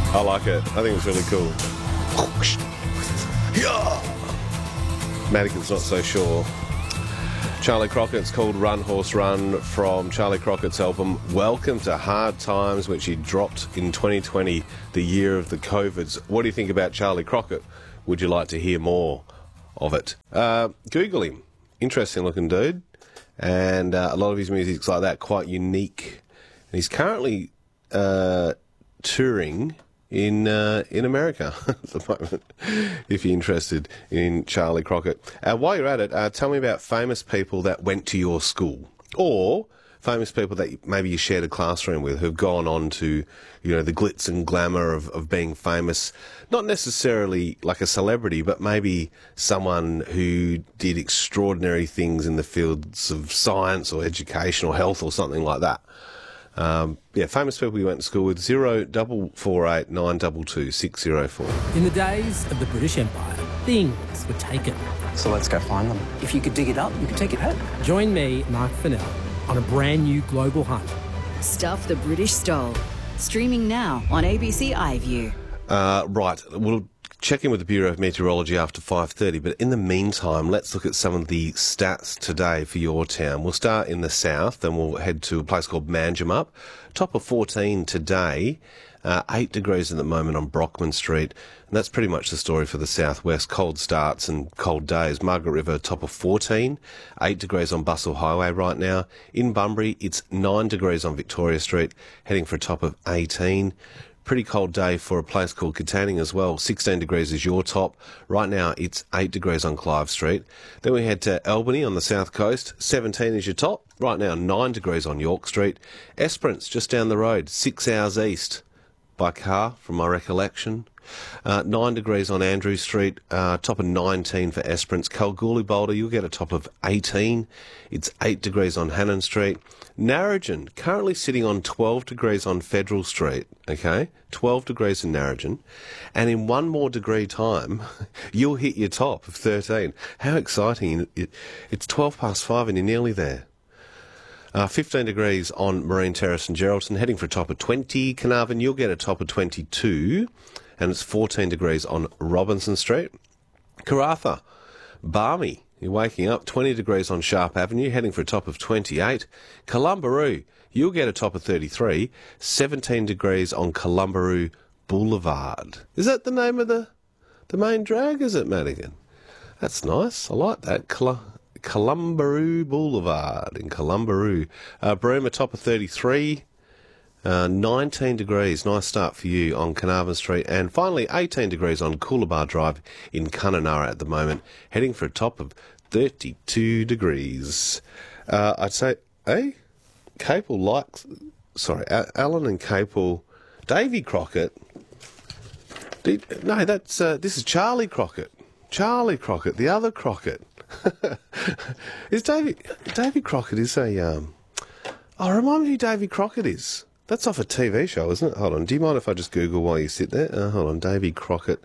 I like it. I think it's really cool. Madigan's not so sure. Charlie Crockett's called Run Horse Run from Charlie Crockett's album Welcome to Hard Times, which he dropped in 2020, the year of the COVIDs. What do you think about Charlie Crockett? Would you like to hear more of it? Google him. Interesting looking dude. And a lot of his music's like that, quite unique. And he's currently touring in America at the moment, if you're interested in Charlie Crockett. While you're at it, tell me about famous people that went to your school, or famous people that maybe you shared a classroom with who've gone on to, you know, the glitz and glamour of being famous, not necessarily like a celebrity, but maybe someone who did extraordinary things in the fields of science or education or health or something like that. Famous people you went to school with. 0448 922 604. In the days of the British Empire, things were taken. So let's go find them. If you could dig it up, you could take it home. Join me, Mark Fennell, on a brand new global hunt. Stuff the British stole. Streaming now on ABC iView. Right, we'll check in with the Bureau of Meteorology after 5:30, but in the meantime, let's look at some of the stats today for your town. We'll start in the south, then we'll head to a place called Manjimup. Top of 14 today, 8 degrees at the moment on Brockman Street, and that's pretty much the story for the southwest. Cold starts and cold days. Margaret River, top of 14, 8 degrees on Bustle Highway right now. In Bunbury, it's 9 degrees on Victoria Street, heading for a top of 18. Pretty cold day for a place called Katanning as well. 16 degrees is your top. Right now, it's 8 degrees on Clive Street. Then we head to Albany on the south coast. 17 is your top. Right now, 9 degrees on York Street. Esperance, just down the road, 6 hours east by car, from my recollection. 9 degrees on Andrew Street, top of 19 for Esperance. Kalgoorlie Boulder, you'll get a top of 18. It's 8 degrees on Hannon Street. Narrogin, currently sitting on 12 degrees on Federal Street, okay? 12 degrees in Narrogin. And in one more degree time, you'll hit your top of 13. How exciting. It's 5 and you're nearly there. 15 degrees on Marine Terrace and Geraldton, heading for a top of 20. Carnarvon, you'll get a top of 22. And it's 14 degrees on Robinson Street. Karratha, balmy. You're waking up, 20 degrees on Sharp Avenue, heading for a top of 28. Columbaroo, you'll get a top of 33. 17 degrees on Columbaroo Boulevard. Is that the name of the main drag, is it, Madigan? That's nice. I like that. Columbaroo Boulevard in Columbaroo. Broome, a top of 33. 19 degrees, nice start for you on Carnarvon Street. And finally, 18 degrees on Coolabah Drive in Kununurra at the moment, heading for a top of 32 degrees. I'd say, Capel likes... Sorry, Alan and Capel... Davy Crockett... this is Charlie Crockett. Charlie Crockett, the other Crockett. Is Davy Crockett is a... remind me who Davy Crockett is. That's off a TV show, isn't it? Hold on. Do you mind if I just Google while you sit there? Hold on. Davy Crockett.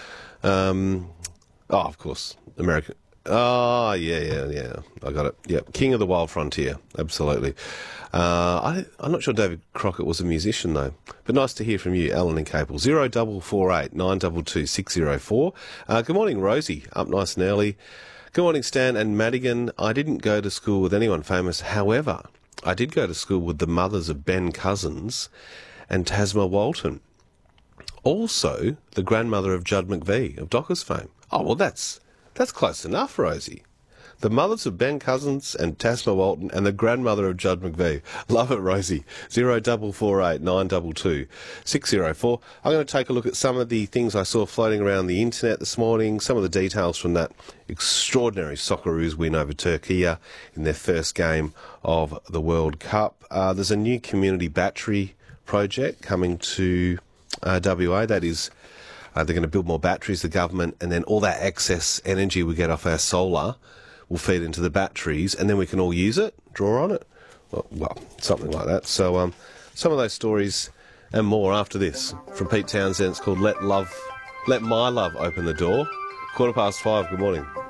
Of course. American. Oh, yeah. I got it. Yep. King of the Wild Frontier. Absolutely. I'm not sure David Crockett was a musician, though. But nice to hear from you, Alan and Capel. 0448 922 604. Good morning, Rosie. Up nice and early. Good morning, Stan and Madigan. I didn't go to school with anyone famous. However, I did go to school with the mothers of Ben Cousins and Tasma Walton. Also, the grandmother of Judd McVie of Dockers fame. Oh, well, that's close enough, Rosie. The mothers of Ben Cousins and Tasma Walton and the grandmother of Judd McVie. Love it, Rosie. 0448 922 604. I'm going to take a look at some of the things I saw floating around the internet this morning, some of the details from that extraordinary Socceroos win over Turkey in their first game of the World Cup. There's a new community battery project coming to WA. That is, they're going to build more batteries, the government, and then all that excess energy we get off our solar will feed into the batteries, and then we can all use it, draw on it. Well, something like that. So some of those stories and more after this from Pete Townsend. It's called Let My Love Open the Door. 5:15. Good morning.